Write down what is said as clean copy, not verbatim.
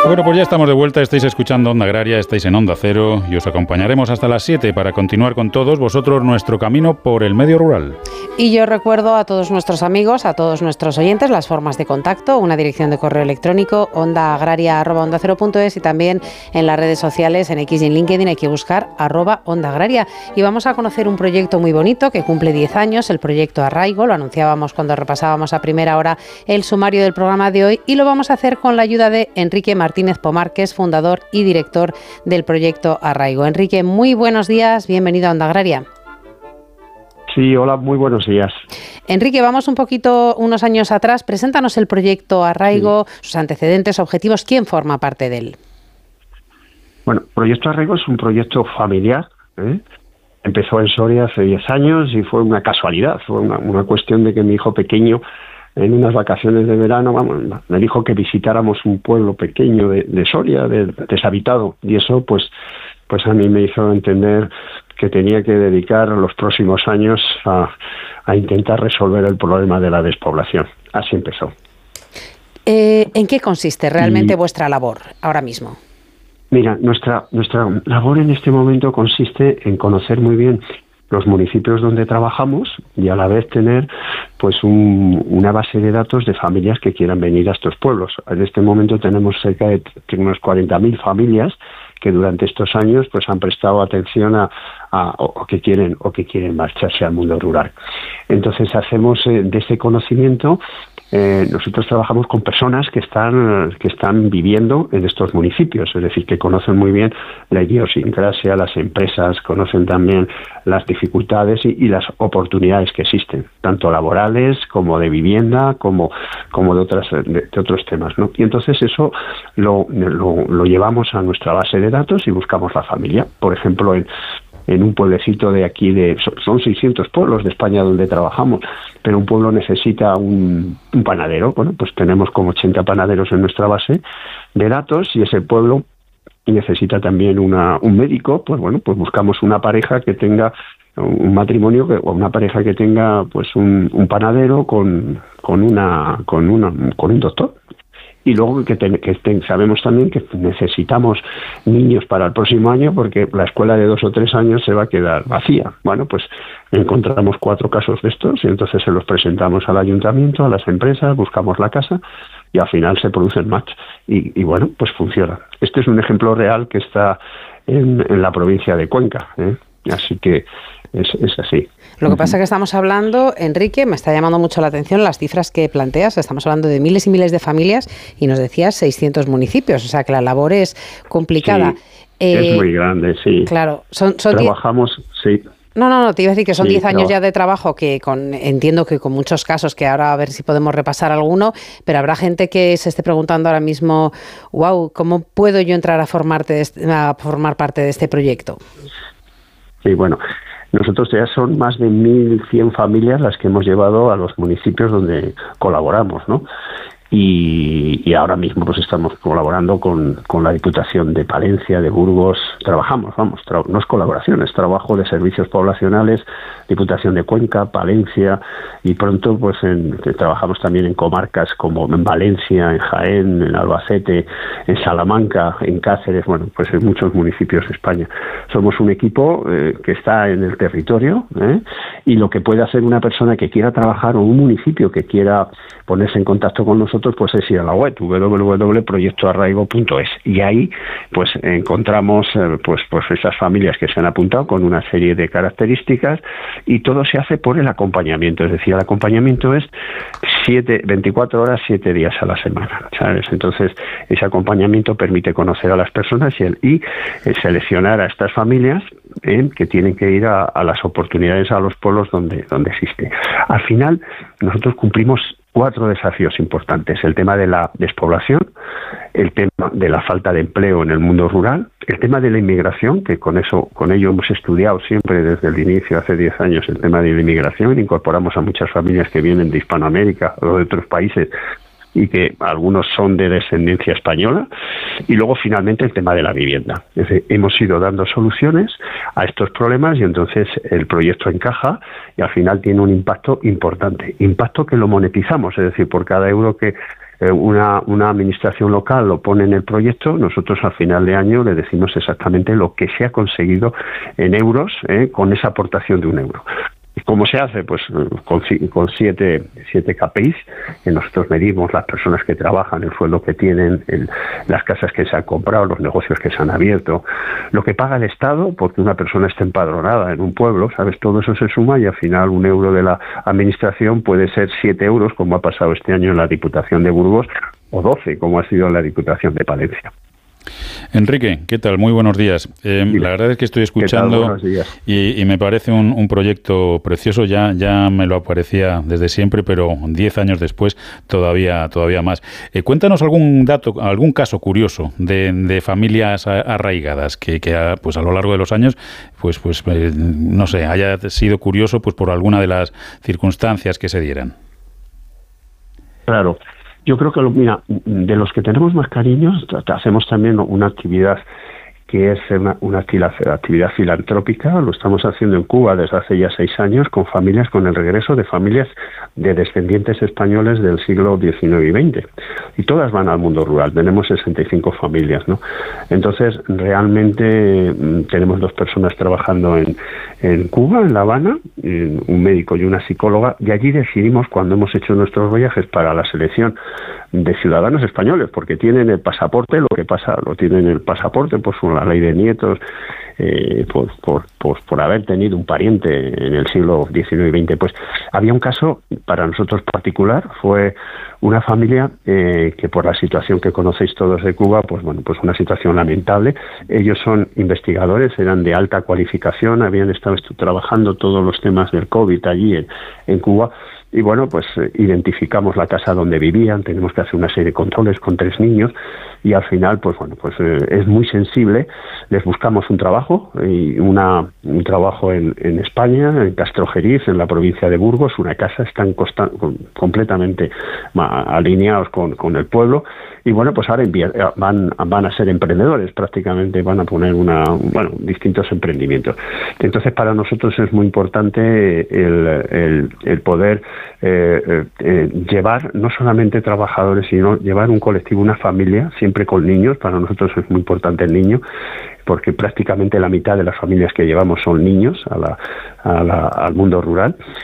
Bueno, pues ya estamos de vuelta, estáis escuchando Onda Agraria, estáis en Onda Cero y os acompañaremos hasta las 7 para continuar con todos vosotros nuestro camino por el medio rural. Y yo recuerdo a todos nuestros amigos, a todos nuestros oyentes, las formas de contacto, una dirección de correo electrónico, ondaagraria@ondacero.es, y también en las redes sociales, en X y en LinkedIn hay que buscar @ondaagraria. Y vamos a conocer un proyecto muy bonito que cumple 10 años, el proyecto Arraigo, lo anunciábamos cuando repasábamos a primera hora el sumario del programa de hoy, y lo vamos a hacer con la ayuda de Enrique Martínez Pomar, que es fundador y director del proyecto Arraigo. Enrique, muy buenos días, bienvenido a Onda Agraria. Sí, hola, muy buenos días. Enrique, vamos un poquito unos años atrás. Preséntanos el proyecto Arraigo, sus antecedentes, objetivos, ¿quién forma parte de él? Bueno, Proyecto Arraigo es un proyecto familiar, Empezó en Soria hace 10 años y fue una casualidad, fue una cuestión de que mi hijo pequeño, en unas vacaciones de verano, me dijo que visitáramos un pueblo pequeño de Soria, deshabitado, y eso pues a mí me hizo entender que tenía que dedicar los próximos años a intentar resolver el problema de la despoblación. Así empezó. ¿En qué consiste realmente vuestra labor ahora mismo? Mira, nuestra labor en este momento consiste en conocer muy bien los municipios donde trabajamos y a la vez tener pues una base de datos de familias que quieran venir a estos pueblos. En este momento tenemos cerca de unas 40.000 familias que durante estos años pues han prestado atención o que quieren marcharse al mundo rural. Entonces hacemos de este conocimiento. Nosotros trabajamos con personas que están viviendo en estos municipios, es decir, que conocen muy bien la idiosincrasia, las empresas, conocen también las dificultades y las oportunidades que existen, tanto laborales como de vivienda, como de otros temas, ¿no? Y entonces eso lo llevamos a nuestra base de datos y buscamos la familia. Por ejemplo, en un pueblecito de aquí, son 600 pueblos de España donde trabajamos, pero un pueblo necesita un panadero. Bueno, pues tenemos como 80 panaderos en nuestra base de datos, y ese pueblo necesita también un médico. Pues bueno, pues buscamos una pareja que tenga un matrimonio o una pareja que tenga pues un panadero con un doctor. Y luego sabemos también que necesitamos niños para el próximo año, porque la escuela de 2 o 3 años se va a quedar vacía. Bueno, pues encontramos 4 casos de estos y entonces se los presentamos al ayuntamiento, a las empresas, buscamos la casa y al final se produce el match. Y bueno, pues funciona. Este es un ejemplo real que está en la provincia de Cuenca, Así que es así. Lo que pasa es que estamos hablando, Enrique, me está llamando mucho la atención las cifras que planteas. Estamos hablando de miles y miles de familias y nos decías 600 municipios, o sea que la labor es complicada. Sí, es muy grande, sí. Claro, trabajamos, sí. No, te iba a decir que son 10 años ya de trabajo, que entiendo que con muchos casos, que ahora a ver si podemos repasar alguno, pero habrá gente que se esté preguntando ahora mismo, wow, ¿cómo puedo yo entrar a formar parte de este proyecto? Sí, bueno, nosotros ya son más de 1.100 familias las que hemos llevado a los municipios donde colaboramos, ¿no? Y ahora mismo pues estamos colaborando con la Diputación de Palencia, de Burgos. No es colaboración, es trabajo de servicios poblacionales, Diputación de Cuenca, Palencia, y pronto pues trabajamos también en comarcas como en Valencia, en Jaén, en Albacete, en Salamanca, en Cáceres, bueno, pues en muchos municipios de España. Somos un equipo que está en el territorio, y lo que puede hacer una persona que quiera trabajar o un municipio que quiera ponerse en contacto con nosotros pues es ir a la web www.proyectoarraigo.es, y ahí pues encontramos pues esas familias que se han apuntado con una serie de características, y todo se hace por el acompañamiento. Es decir, el acompañamiento es 24 horas, 7 días a la semana, ¿sabes? Entonces ese acompañamiento permite conocer a las personas y seleccionar a estas familias que tienen que ir a las oportunidades, a los pueblos donde existe. Al final nosotros cumplimos 4 desafíos importantes: el tema de la despoblación, el tema de la falta de empleo en el mundo rural, el tema de la inmigración, que con ello hemos estudiado siempre desde el inicio, hace 10 años, el tema de la inmigración. Incorporamos a muchas familias que vienen de Hispanoamérica o de otros países y que algunos son de descendencia española. Y luego finalmente el tema de la vivienda. Es decir, hemos ido dando soluciones a estos problemas y entonces el proyecto encaja y al final tiene un impacto importante, impacto que lo monetizamos, es decir, por cada euro que una administración local lo pone en el proyecto, nosotros al final de año le decimos exactamente lo que se ha conseguido en euros con esa aportación de €1. ¿Y cómo se hace? Pues con siete KPIs, que nosotros medimos las personas que trabajan, el sueldo que tienen, las casas que se han comprado, los negocios que se han abierto, lo que paga el Estado, porque una persona está empadronada en un pueblo, ¿sabes? Todo eso se suma y al final €1 de la administración puede ser €7, como ha pasado este año en la Diputación de Burgos, o 12, como ha sido en la Diputación de Palencia. Enrique, ¿qué tal? Muy buenos días. La verdad es que estoy escuchando y me parece un proyecto precioso. Ya me lo aparecía desde siempre, pero 10 años después todavía más. Cuéntanos algún dato, algún caso curioso de familias arraigadas que pues a lo largo de los años, no sé, haya sido curioso pues por alguna de las circunstancias que se dieran. Claro. Yo creo que, mira, de los que tenemos más cariños, hacemos también una actividad que es una actividad filantrópica. Lo estamos haciendo en Cuba desde hace ya 6 años con familias, con el regreso de familias de descendientes españoles del siglo XIX y XX. Y todas van al mundo rural. Tenemos 65 familias, ¿no? Entonces, realmente tenemos 2 personas trabajando en Cuba, en La Habana, un médico y una psicóloga, y allí decidimos, cuando hemos hecho nuestros viajes para la selección de ciudadanos españoles, porque tienen el pasaporte, lo tienen el pasaporte, pues la ley de nietos, por haber tenido un pariente en el siglo XIX y XX. Pues había un caso para nosotros particular, fue una familia que por la situación que conocéis todos de Cuba, pues una situación lamentable. Ellos son investigadores, eran de alta cualificación, habían estado trabajando todos los temas del COVID allí en Cuba. Y pues identificamos la casa donde vivían, tenemos que hacer una serie de controles con 3 niños y al final, es muy sensible. Les buscamos un trabajo, un trabajo en España, en Castrojeriz, en la provincia de Burgos, una casa, están completamente alineados con el pueblo y ahora van a ser emprendedores, prácticamente van a poner distintos emprendimientos. Entonces para nosotros es muy importante el poder llevar no solamente trabajadores, sino llevar un colectivo, una familia, siempre con niños. Para nosotros es muy importante el niño, porque prácticamente la mitad de las familias que llevamos son niños al mundo rural.